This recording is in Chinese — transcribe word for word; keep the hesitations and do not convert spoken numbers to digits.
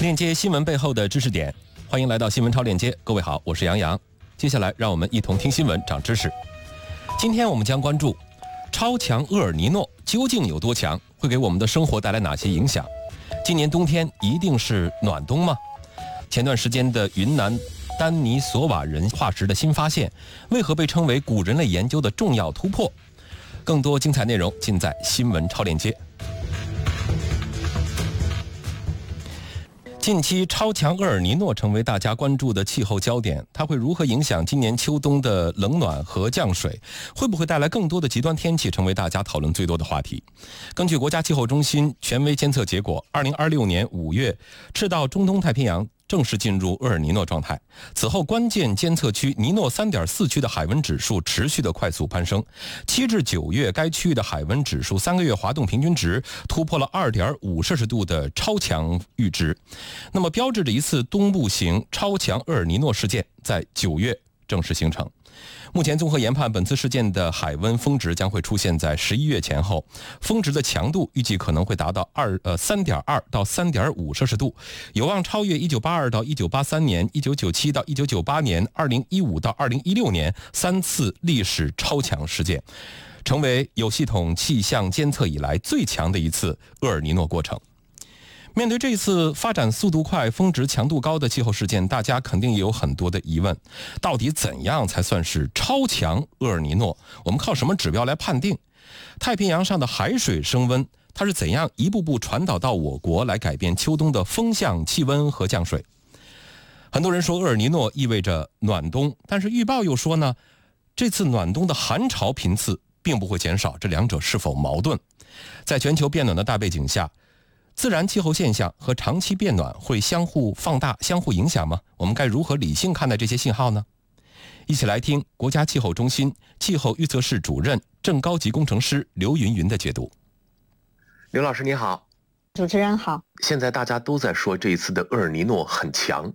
链接新闻背后的知识点，欢迎来到新闻超链接。各位好，我是杨洋。接下来让我们一同听新闻长知识。今天我们将关注超强厄尔尼诺究竟有多强，会给我们的生活带来哪些影响？今年冬天一定是暖冬吗？前段时间的云南丹尼索瓦人化石的新发现，为何被称为古人类研究的重要突破？更多精彩内容尽在新闻超链接。近期超强厄尔尼诺成为大家关注的气候焦点，它会如何影响今年秋冬的冷暖和降水？会不会带来更多的极端天气，成为大家讨论最多的话题？根据国家气候中心权威监测结果，二零二六年五月，赤道中东太平洋正式进入厄尔尼诺状态。此后，关键监测区尼诺 三点四 区的海温指数持续的快速攀升。七至九月，该区域的海温指数三个月滑动平均值突破了 二点五 摄氏度的超强阈值，那么标志着一次东部型超强厄尔尼诺事件在九月正式形成。目前综合研判，本次事件的海温峰值将会出现在十一月前后，峰值的强度预计可能会达到二呃 三点二 到 三点五 摄氏度，有望超越一九八二到一九八三年、一九九七到一九九八年、二零一五到二零一六年三次历史超强事件，成为有系统气象监测以来最强的一次厄尔尼诺过程。面对这一次发展速度快、峰值强度高的气候事件，大家肯定也有很多的疑问：到底怎样才算是超强厄尔尼诺？我们靠什么指标来判定？太平洋上的海水升温，它是怎样一步步传导到我国，来改变秋冬的风向、气温和降水？很多人说厄尔尼诺意味着暖冬，但是预报又说呢，这次暖冬的寒潮频次并不会减少，这两者是否矛盾？在全球变暖的大背景下，自然气候现象和长期变暖会相互放大、相互影响吗？我们该如何理性看待这些信号呢？一起来听国家气候中心气候预测室主任、正高级工程师刘云云的解读。 刘老师你好。 主持人好。 现在大家都在说这一次的厄尔尼诺很强，